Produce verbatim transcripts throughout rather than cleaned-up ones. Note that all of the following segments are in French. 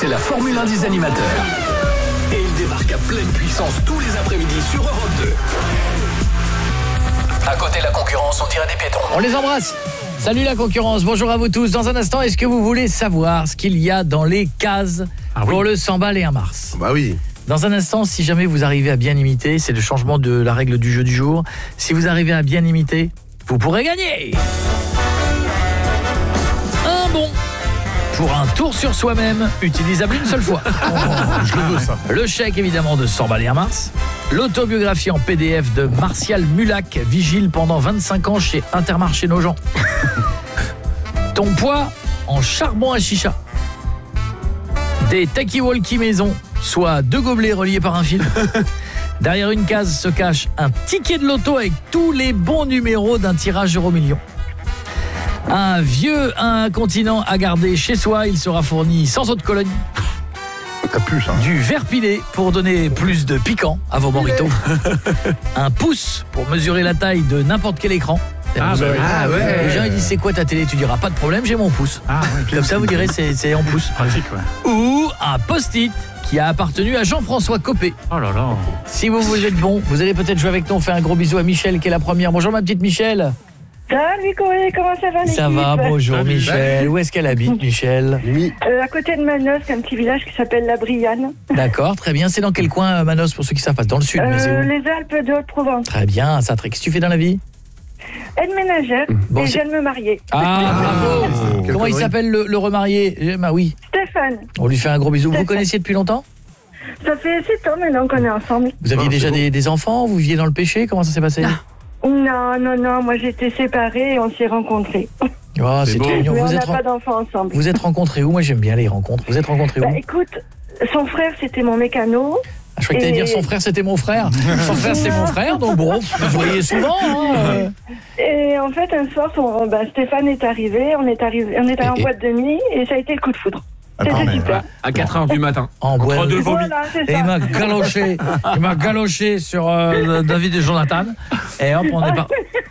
c'est la Formule un des animateurs. Et il débarque à pleine puissance tous les après-midi sur Europe deux. À côté de la concurrence, on dirait des piétons. On les embrasse. Salut la concurrence, bonjour à vous tous. Dans un instant, est-ce que vous voulez savoir ce qu'il y a dans les cases ah oui. pour le cent balles et un mars? Bah oui. Dans un instant, si jamais vous arrivez à bien imiter, c'est le changement de la règle du jeu du jour. Si vous arrivez à bien imiter, vous pourrez gagner un bon pour un tour sur soi-même, utilisable une seule fois. Oh, je le veux ça. Le chèque évidemment de cent balles et un mars. L'autobiographie en P D F de Martial Mulac, vigile pendant vingt-cinq ans chez Intermarché Nogent. Ton poids en charbon à chicha. Des talkie-walkie maison, soit deux gobelets reliés par un fil. Derrière une case se cache un ticket de loto avec tous les bons numéros d'un tirage Euromillion. Un vieux incontinent à garder chez soi, il sera fourni sans eau de Cologne. Ça pue, ça. Du verre pilé pour donner plus de piquant à vos moritos. Un pouce pour mesurer la taille de n'importe quel écran. Ah, bah oui. ah ouais. Les gens ils disent c'est quoi ta télé? Tu diras pas de problème, j'ai mon pouce. Ah, ouais, comme ça vous direz c'est, c'est en pouce. Pratique, ouais. Ou un post-it qui a appartenu à Jean-François Copé. Oh là là. Si vous vous êtes bon, vous allez peut-être jouer avec nous. On fait un gros bisou à Michel qui est la première. Bonjour ma petite Michel. Salut Corée, comment ça va l'équipe? Ça va, bonjour Salut. Michel. Où est-ce qu'elle habite Michel? euh, À côté de Manos, un petit village qui s'appelle La Brianne. D'accord, très bien. C'est dans quel coin Manos pour ceux qui savent pas? Dans le sud, euh, mais c'est où? Les Alpes de Haute-Provence. Très bien, ça. Qu'est-ce que tu fais dans la vie? Aide ménagère bon, et c'est... je viens de me marier. Ah, bravo. Oh, comment il s'appelle le, le remarié? Eh, bah oui. Stéphane. On lui fait un gros bisou. Stéphane. Vous connaissiez depuis longtemps? Ça fait sept ans maintenant qu'on est ensemble. Vous aviez Ah, déjà des, des enfants? Vous viviez dans le péché? Comment ça s'est passé? Non, non, non, moi j'étais séparée et on s'est rencontrés. Oh, c'est, C'est trop beau. mignon. Mais on Vous n'a êtes, pas ren... d'enfants ensemble. vous êtes rencontrés où? Moi j'aime bien les rencontres. Vous êtes rencontrés où? Bah écoute, son frère c'était mon mécano. Ah, je croyais que t'allais et... dire son frère c'était mon frère. Son frère c'est mon frère, donc bon, vous voyez souvent. Hein. Et en fait un soir, son... bah, Stéphane est arrivé, on est arrivé, on est allé en et... boîte de nuit et ça a été le coup de foudre. Attends, C'était mais... super. À quatre heures du matin. En bois. Entre deux vomis. Voilà, c'est Et ça. il m'a galoché, il m'a galoché sur euh, David et Jonathan. Et hop, on est pas.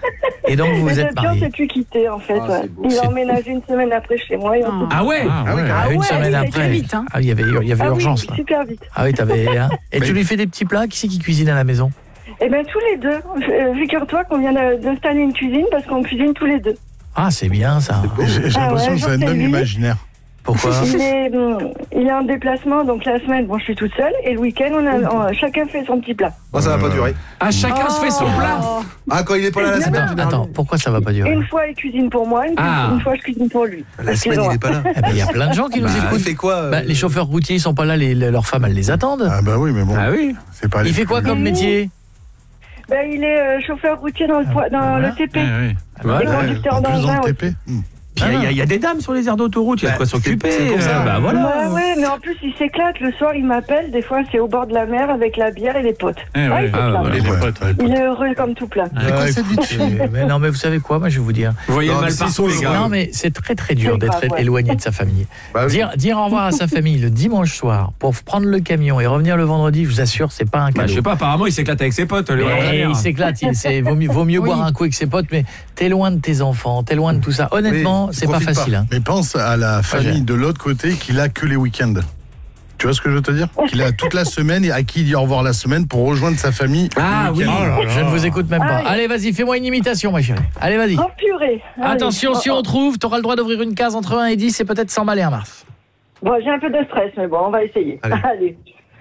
Et donc vous vous Mais êtes depuis, on s'est mariés. plus quitté en fait. Ah, ouais. c'est beau. Il C'est- a emménagé une semaine après chez moi. Et on s'est- Ah ouais. Ah oui, Ah, une ouais, semaine ça a après. été vite, hein. Ah, il y avait, il y avait Ah oui, urgence là. super vite. Ah oui, t'avais. Hein. Et Mais- tu lui fais des petits plats? Qui c'est qui cuisine à la maison? Eh bien tous les deux. Euh, Figure-toi qu'on vient de- d'installer une cuisine parce qu'on cuisine tous les deux. Ah, c'est bien ça. J'ai, j'ai Ah l'impression ouais, que c'est un je homme sais, lui. imaginaire. Pourquoi? Il est, hum, il est en déplacement, donc la semaine, bon, je suis toute seule, et le week-end, on a, on- chacun fait son petit plat. Oh, ça va pas durer. Ah, chacun se fait son plat. Oh. Ah, quand il est pas là la semaine, Attends, généralement. attends, pourquoi ça va pas durer? Une fois, il cuisine pour moi, une, Ah. une fois, je cuisine pour lui. La semaine, il est pas là. Eh ben, il y a plein de gens qui nous Bah, il écoutent. fait quoi euh, Bah, les chauffeurs routiers, ils sont pas là, les, les- leurs femmes, elles les attendent. Ah bah oui, mais bon, Ah oui. c'est pas... Il fait quoi comme métier? Ben, il est euh, chauffeur routier dans le, po- dans Voilà. le T P. Ah oui. Et Voilà. conducteur En plus d'engin dans le aussi. T P. Hmm. Puis il y a- il y, a- il y a des dames sur les aires d'autoroute, il y a de quoi Bah, s'occuper. c'est pour ça. euh, Bah voilà. Ouais, ouais, mais en plus, il s'éclate. Le soir, il m'appelle. Des fois, c'est au bord de la mer avec la bière et les potes. Eh Ah, ouais. il Ah, s'éclate. voilà. Ouais, les ouais, potes. ouais. Il est heureux comme tout plein. Ouais, quoi cette écoute, euh, mais non, mais vous savez quoi, moi je vais vous dire. Vous voyez Non, le mais mal s'ils partout, sont les gars. Non, mais c'est très très dur C'est d'être grave, ouais. éloigné de sa famille. Bah oui. Dire, dire au revoir à sa famille le dimanche soir pour prendre le camion et revenir le vendredi, je vous assure, c'est pas un Bah, cadeau. je sais pas, apparemment, il s'éclate avec ses potes. le Mais dernier. il s'éclate, il, c'est, vaut mieux, vaut mieux Oui. boire un coup avec ses potes, mais t'es loin de tes enfants, t'es loin de tout ça. Honnêtement, Oui, c'est pas profite facile. pas. Hein. Mais pense à la famille de l'autre côté qui l'a que les week-ends. Tu vois ce que je veux te dire? Qu'il a toute la semaine et à qui il dit au revoir la semaine pour rejoindre sa famille. Ah le oui. week-end. Je ne vous écoute même pas. Aïe. Allez, vas-y, fais-moi une imitation, ma chérie. Allez, vas-y. Oh purée. Allez. Attention, si Oh, on trouve, t'auras le droit d'ouvrir une case entre un et dix, c'est peut-être cent balles et un mars. Bon, j'ai un peu de stress, mais bon, on va essayer. Allez. Allez.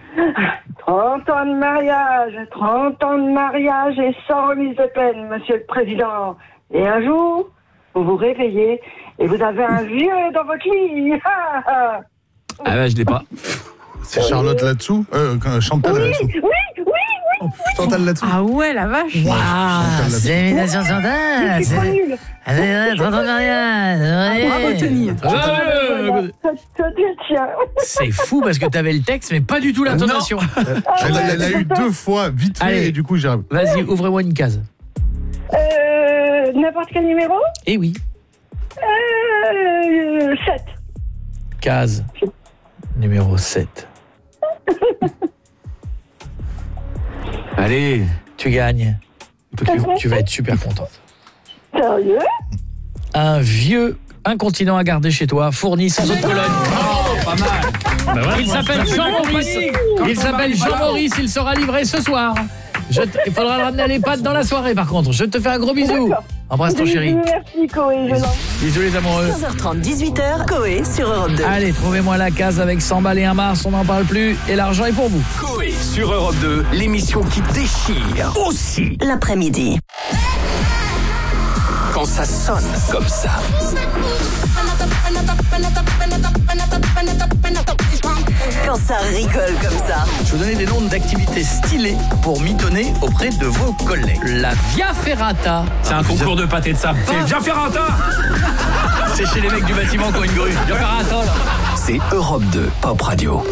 trente ans de mariage, trente ans de mariage et sans remise de peine, monsieur le président. Et un jour, vous vous réveillez et vous avez un vieux dans votre lit. Ah bah, je l'ai pas. C'est Charlotte là-dessous euh, quand- Chantal Oui, là-dessous. oui, oui, oui. Chantal là-dessous. Ah ouais, la vache. Waouh, Chantal là-dessus. c'est l'émission Je Chantal. suis trop nulle. C'est trente ans de mariage. Bravo, Tony. Voilà, ça, ça te tient. C'est fou parce que t'avais le texte, mais pas du tout l'intonation. Elle, elle a eu deux fois, vite fait, Allez. et du coup j'ai... Vas-y, ouvrez-moi une case. Euh, n'importe quel numéro Eh oui, euh, sept. case numéro sept. Allez. Tu gagnes. Tu, tu vas être super contente. Sérieux? Un vieux incontinent à garder chez toi, fourni sans eau de Cologne. Oh, pas mal. Il s'appelle Jean-Maurice. Il s'appelle Jean-Maurice, il sera livré ce soir. Je te... Il faudra le ramener à l'EHPAD dans la soirée par contre. Je te fais un gros bisou. Embrasse ton chéri. Merci Coé, je l'embrasse. Bisous les amoureux. quinze heures trente, dix-huit heures, Coé sur Europe deux. Allez, trouvez-moi la case avec cent balles et un Mars, on n'en parle plus. Et l'argent est pour vous. Coé sur Europe deux, l'émission qui déchire aussi L'après-midi. quand ça sonne comme ça. Quand ça rigole comme ça. Je vais vous donner des noms d'activités stylées pour mitonner auprès de vos collègues. La Via Ferrata. C'est un concours de pâté de sable. C'est Via Ferrata. C'est chez les mecs du bâtiment qui ont une grue. Via Ferrata, là. C'est Europe deux, Pop Radio.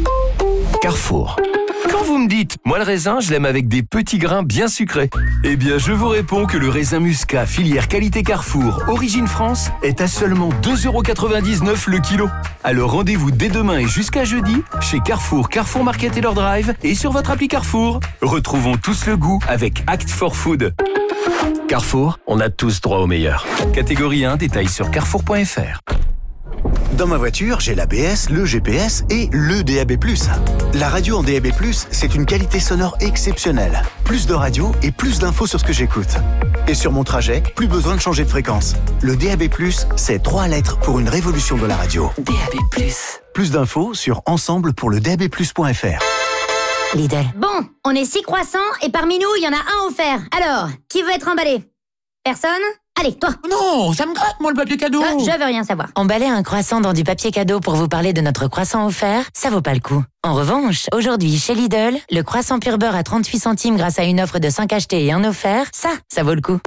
Carrefour. Quand vous me dites, moi le raisin, je l'aime avec des petits grains bien sucrés. Eh bien, je vous réponds que le raisin muscat filière qualité Carrefour, origine France, est à seulement deux euros quatre-vingt-dix-neuf le kilo. Alors rendez-vous dès demain et jusqu'à jeudi chez Carrefour, Carrefour Market et leur drive et sur votre appli Carrefour. Retrouvons tous le goût avec Act for Food. Carrefour, on a tous droit au meilleur. Catégorie un, détails sur carrefour point f r. Dans ma voiture, j'ai l'A B S, le G P S et le D A B plus. La radio en D A B plus, c'est une qualité sonore exceptionnelle. Plus de radio et plus d'infos sur ce que j'écoute. Et sur mon trajet, plus besoin de changer de fréquence. Le D A B plus, c'est trois lettres pour une révolution de la radio. D A B plus. Plus d'infos sur ensemble pour le D A B plus point f r. Lidl. Bon, on est six croissants et parmi nous, il y en a un offert. Alors, qui veut être emballé? Personne? Allez, toi. Non, ça me gratte, moi, le papier cadeau. Ah, je veux rien savoir. Emballer un croissant dans du papier cadeau pour vous parler de notre croissant offert, ça vaut pas le coup. En revanche, aujourd'hui, chez Lidl, le croissant pur beurre à trente-huit centimes grâce à une offre de cinq achetés et un offert, ça, ça vaut le coup.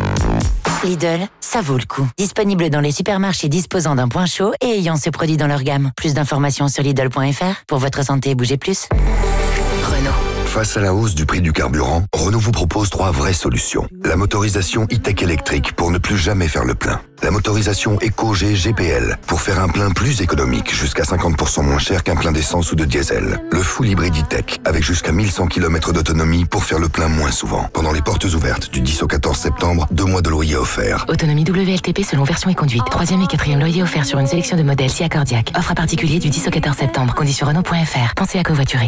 Lidl, ça vaut le coup. Disponible dans les supermarchés disposant d'un point chaud et ayant ce produit dans leur gamme. Plus d'informations sur Lidl point f r. Pour votre santé, bougez plus. Renault. Face à la hausse du prix du carburant, Renault vous propose trois vraies solutions. La motorisation e-tech électrique pour ne plus jamais faire le plein. La motorisation Eco-G G P L pour faire un plein plus économique, jusqu'à cinquante pour cent moins cher qu'un plein d'essence ou de diesel. Le full hybride e-tech avec jusqu'à mille cent kilomètres d'autonomie pour faire le plein moins souvent. Pendant les portes ouvertes du dix au quatorze septembre, deux mois de loyer offerts. Autonomie W L T P selon version et conduite. Troisième et quatrième loyer offert sur une sélection de modèles si accordiaque. Offre à particulier du dix au quatorze septembre. Conditions Renault point f r. Pensez à covoiturer.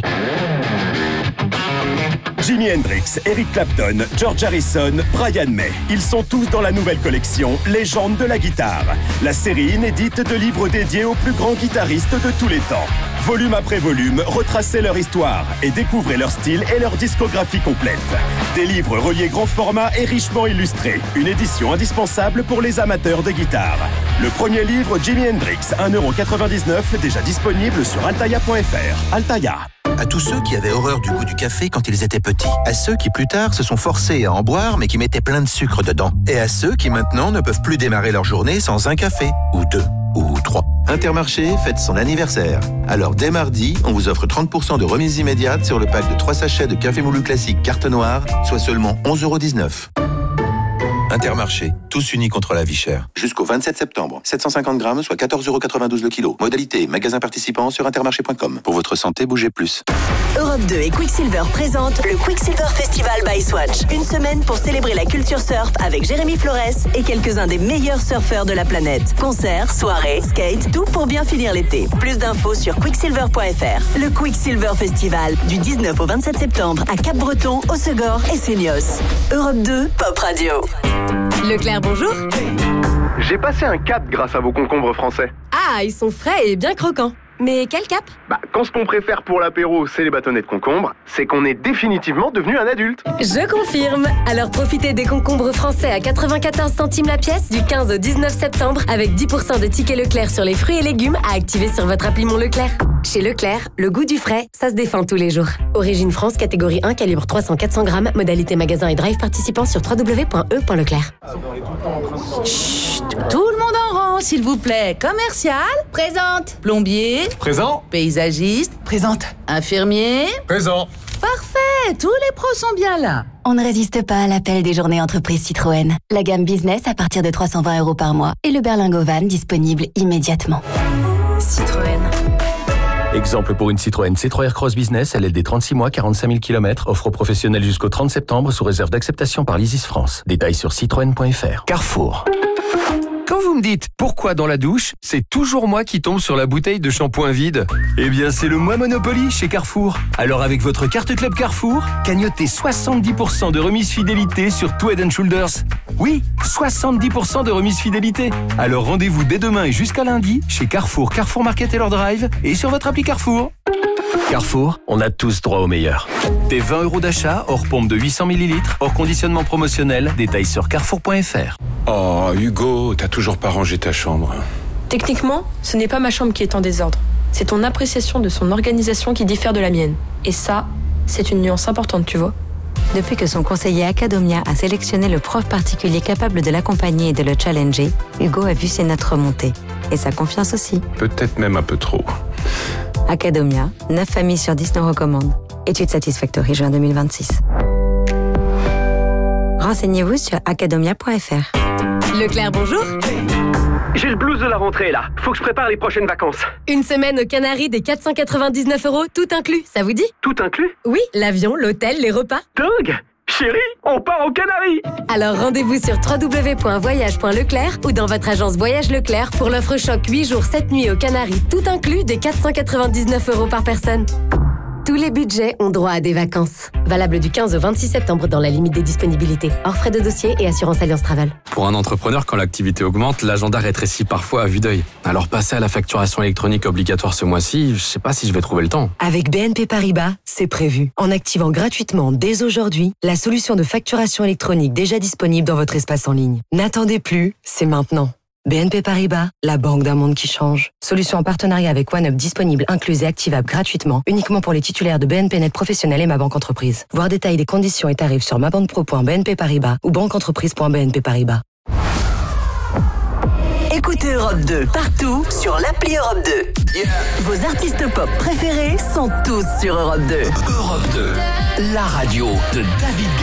Jimi Hendrix, Eric Clapton, George Harrison, Brian May. Ils sont tous dans la nouvelle collection Légendes de la guitare. La série inédite de livres dédiés aux plus grands guitaristes de tous les temps. Volume après volume, retracez leur histoire et découvrez leur style et leur discographie complète. Des livres reliés grand format et richement illustrés. Une édition indispensable pour les amateurs de guitare. Le premier livre, Jimi Hendrix, un euro quatre-vingt-dix-neuf, déjà disponible sur altaïa point f r. Altaïa. À tous ceux qui avaient horreur du goût du café quand ils étaient petits. À ceux qui plus tard se sont forcés à en boire mais qui mettaient plein de sucre dedans. Et à ceux qui maintenant ne peuvent plus démarrer leur journée sans un café, ou deux, ou trois. Intermarché fête son anniversaire. Alors dès mardi, on vous offre trente pour cent de remise immédiate sur le pack de trois sachets de café moulu classique carte noire, soit seulement onze euros dix-neuf. Intermarché, tous unis contre la vie chère. Jusqu'au vingt-sept septembre. sept cent cinquante grammes, soit quatorze euros quatre-vingt-douze le kilo. Modalité, magasin participant sur intermarché point com. Pour votre santé, bougez plus. Europe deux et Quicksilver présentent le Quicksilver Festival by Swatch. Une semaine pour célébrer la culture surf avec Jérémy Flores et quelques-uns des meilleurs surfeurs de la planète. Concerts, soirées, skate, tout pour bien finir l'été. Plus d'infos sur quicksilver point f r. Le Quicksilver Festival, du dix-neuf au vingt-sept septembre à Cap-Breton, Hossegor et Seignos. Europe deux, Pop Radio. Leclerc, bonjour. J'ai passé un cap grâce à vos concombres français. Ah, ils sont frais et bien croquants. Mais quel cap? Bah, quand ce qu'on préfère pour l'apéro, c'est les bâtonnets de concombre, c'est qu'on est définitivement devenu un adulte. Je confirme. Alors profitez des concombres français à quatre-vingt-quatorze centimes la pièce du quinze au dix-neuf septembre avec dix pour cent de tickets Leclerc sur les fruits et légumes à activer sur votre appli Mon Leclerc. Chez Leclerc, le goût du frais, ça se défend tous les jours. Origine France, catégorie un, calibre trois cents à quatre cents grammes, modalité magasin et drive participant sur w w w point e point leclerc. Chut, tout le monde en rang, s'il vous plaît. Commercial? Présente. Plombier? Présent. Paysagiste? Présente. Infirmier? Présent. Parfait, tous les pros sont bien là. On ne résiste pas à l'appel des journées entreprises Citroën. La gamme business à partir de trois cent vingt euros par mois et le berlingot van disponible immédiatement. Citroën. Exemple pour une Citroën C trois R Cross Business, L L D trente-six mois, quarante-cinq mille kilomètres, offre aux professionnels jusqu'au trente septembre sous réserve d'acceptation par l'Isis France. Détails sur citroën point f r. Carrefour. Quand vous me dites pourquoi dans la douche, c'est toujours moi qui tombe sur la bouteille de shampoing vide. Eh bien, c'est le mois Monopoly chez Carrefour. Alors avec votre carte Club Carrefour, cagnotez soixante-dix pour cent de remise fidélité sur tout Head and Shoulders. Oui, soixante-dix pour cent de remise fidélité. Alors rendez-vous dès demain et jusqu'à lundi chez Carrefour, Carrefour Market et leur drive et sur votre appli Carrefour. Carrefour, on a tous droit au meilleur. Des vingt euros d'achat, hors pompe de huit cents millilitres, hors conditionnement promotionnel, détails sur carrefour point f r. Oh, Hugo, t'as toujours pas rangé ta chambre. Techniquement, ce n'est pas ma chambre qui est en désordre. C'est ton appréciation de son organisation qui diffère de la mienne. Et ça, c'est une nuance importante, tu vois. Depuis que son conseiller Academia a sélectionné le prof particulier capable de l'accompagner et de le challenger, Hugo a vu ses notes remonter. Et sa confiance aussi. Peut-être même un peu trop. Academia, neuf familles sur dix nous recommandent. Étude Satisfactory, juin deux mille vingt-six. Renseignez-vous sur academia point f r. Leclerc, bonjour. J'ai le blues de la rentrée là. Faut que je prépare les prochaines vacances. Une semaine aux Canaries des quatre cent quatre-vingt-dix-neuf euros, tout inclus, ça vous dit? Tout inclus? Oui, l'avion, l'hôtel, les repas. Dingue! Chérie, on part aux Canaries! Alors rendez-vous sur w w w point voyage point leclerc ou dans votre agence Voyage Leclerc pour l'offre choc huit jours sept nuits aux Canaries, tout inclus de quatre cent quatre-vingt-dix-neuf euros par personne. Tous les budgets ont droit à des vacances. Valable du quinze au vingt-six septembre dans la limite des disponibilités. Hors frais de dossier et assurance Alliance Travel. Pour un entrepreneur, quand l'activité augmente, l'agenda rétrécit parfois à vue d'œil. Alors passer à la facturation électronique obligatoire ce mois-ci, je sais pas si je vais trouver le temps. Avec B N P Paribas, c'est prévu. En activant gratuitement dès aujourd'hui la solution de facturation électronique déjà disponible dans votre espace en ligne. N'attendez plus, c'est maintenant. B N P Paribas, la banque d'un monde qui change. Solution en partenariat avec OneUp disponible, incluse et activable gratuitement, uniquement pour les titulaires de B N P Net Professionnel et Ma Banque Entreprise. Voir détails des conditions et tarifs sur mabanpro point b n p paribas ou banqueentreprise point b n p paribas. Écoutez Europe deux partout sur l'appli Europe deux. Yeah. Vos artistes pop préférés sont tous sur Europe deux. Europe deux, la radio de David Guetta.